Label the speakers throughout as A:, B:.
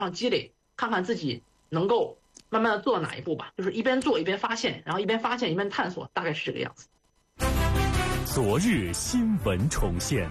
A: 上积累，看看自己能够慢慢的做到哪一步吧，就是一边做一边发现，然后一边发现一边探索，大概是这个样子。
B: 昨日新闻重现。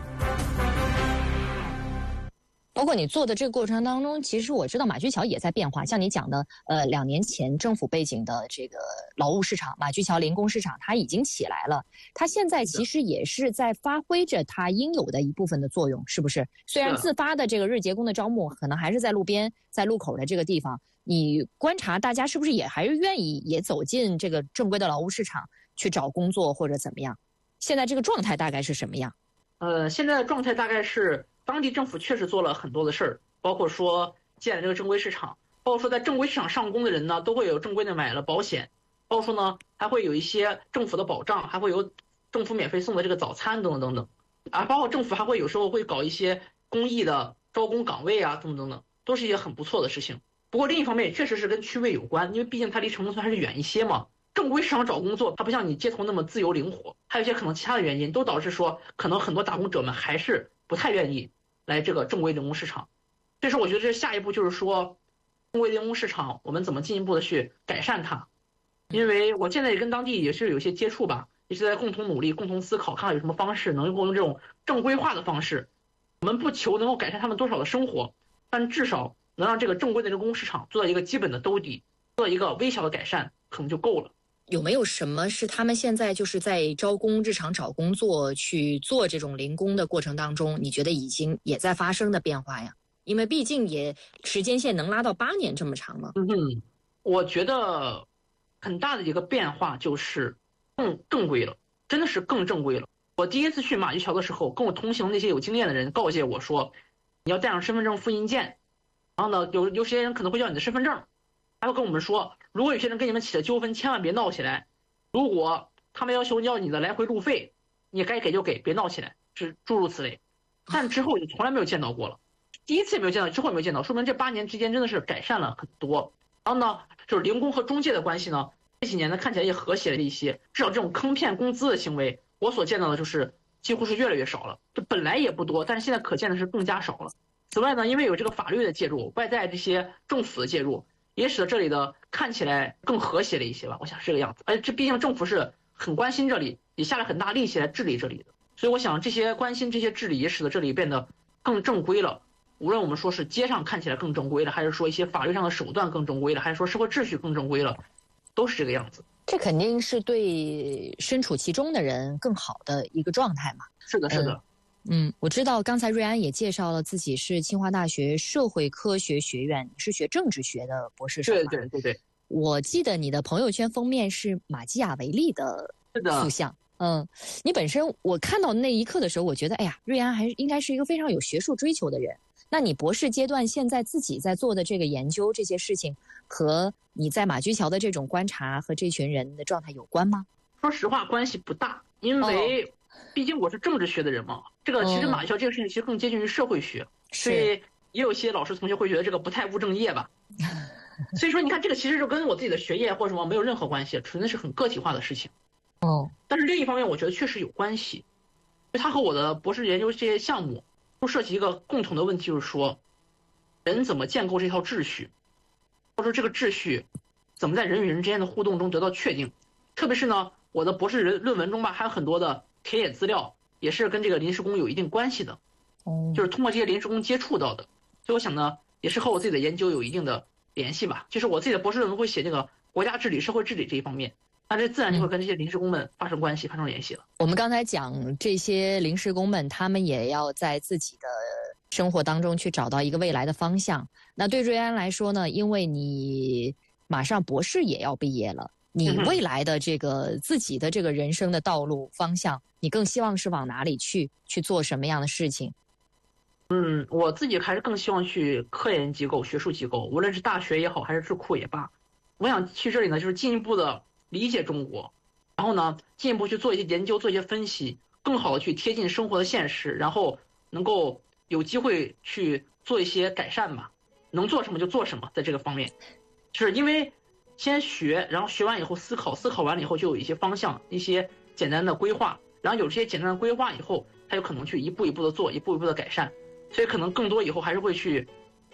C: 包括你做的这个过程当中，其实我知道马驹桥也在变化。像你讲的，2年前政府背景的这个劳务市场，马驹桥零工市场它已经起来了，它现在其实也是在发挥着它应有的一部分的作用，是不是？虽然自发的这个日结工的招募可能还是在路边、在路口的这个地方，你观察大家是不是也还是愿意也走进这个正规的劳务市场去找工作或者怎么样？现在这个状态大概是什么样？
A: 现在的状态大概是当地政府确实做了很多的事儿，包括说建了这个正规市场，包括说在正规市场上工的人呢，都会有正规的买了保险，包括说呢还会有一些政府的保障，还会有政府免费送的这个早餐等等等等，包括政府还会有时候会搞一些公益的招工岗位啊等等等，都是一些很不错的事情。不过另一方面也确实是跟区位有关，因为毕竟它离城中村还是远一些嘛。正规市场找工作，它不像你街头那么自由灵活，还有一些可能其他的原因，都导致说可能很多打工者们还是不太愿意来这个正规零工市场。所以说我觉得这下一步就是说，正规零工市场我们怎么进一步的去改善它。因为我现在也跟当地也是有些接触吧，也是在共同努力、共同思考，看看有什么方式能够用这种正规化的方式。我们不求能够改善他们多少的生活，但至少能让这个正规的零工市场做到一个基本的兜底，做到一个微小的改善，可能就够了。
C: 有没有什么是他们现在就是在招工日常找工作去做这种零工的过程当中，你觉得已经也在发生的变化呀？因为毕竟也时间线能拉到8年这么长了。
A: 我觉得很大的一个变化就是更正规了，真的是更正规了。我第一次去马驹桥的时候，跟我同行那些有经验的人告诫我说，你要带上身份证复印件，然后呢有些人可能会要你的身份证，还会跟我们说，如果有些人跟你们起了纠纷，千万别闹起来。如果他们要求要你的来回路费，你该给就给，别闹起来，是诸如此类。但之后就从来没有见到过了，第一次也没有见到，之后也没有见到，说明这8年之间真的是改善了很多。然后呢，就是零工和中介的关系呢，这几年呢看起来也和谐了一些，至少这种坑骗工资的行为，我所见到的就是几乎是越来越少了。这本来也不多，但是现在可见的是更加少了。此外呢，因为有这个法律的介入，外在这些政府的介入，也使得这里的看起来更和谐了一些吧，我想是这个样子。而且这毕竟政府是很关心这里，也下了很大力气来治理这里的，所以我想这些关心这些治理也使得这里变得更正规了。无论我们说是街上看起来更正规了，还是说一些法律上的手段更正规了，还是说社会秩序更正规了，都是这个样子。
C: 这肯定是对身处其中的人更好的一个状态嘛。
A: 是的，是的。
C: 我知道刚才瑞安也介绍了自己是清华大学社会科学学院，你是学政治学的博士生吗？
A: 对。
C: 我记得你的朋友圈封面是马基雅维利的塑像。你本身我看到那一刻的时候，我觉得，哎呀，瑞安还应该是一个非常有学术追求的人。那你博士阶段现在自己在做的这个研究，这些事情和你在马驹桥的这种观察和这群人的状态有关吗？
A: 说实话，关系不大，因为毕竟我是政治学的人嘛。这个其实马驹桥这个事情其实更接近于社会学，所以也有些老师同学会觉得这个不太务正业吧。所以说，你看这个其实就跟我自己的学业或者什么没有任何关系，纯粹是很个体化的事情。但是另一方面，我觉得确实有关系，因为它和我的博士研究这些项目都涉及一个共同的问题，就是说，人怎么建构这套秩序，或者说这个秩序怎么在人与人之间的互动中得到确定。特别是呢，我的博士论文中吧，还有很多的田野资料，也是跟这个临时工有一定关系的。就是通过这些临时工接触到的。所以我想呢，也是和我自己的研究有一定的联系吧。就是我自己的博士论文会写这个国家治理、社会治理这一方面。那这自然就会跟这些临时工们发生关系、发生联系了。
C: 我们刚才讲这些临时工们，他们也要在自己的生活当中去找到一个未来的方向。那对瑞安来说呢，因为你马上博士也要毕业了，你未来的这个自己的这个人生的道路方向，你更希望是往哪里去做什么样的事情？
A: 我自己还是更希望去科研机构、学术机构，无论是大学也好，还是智库也罢。我想去这里呢，就是进一步的理解中国，然后呢，进一步去做一些研究，做一些分析，更好的去贴近生活的现实，然后能够有机会去做一些改善吧。能做什么就做什么，在这个方面，就是因为先学，然后学完以后思考，思考完了以后就有一些方向，一些简单的规划，然后有这些简单的规划以后，他有可能去一步一步的做，一步一步的改善。所以可能更多以后还是会去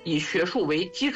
A: 以学术为基础。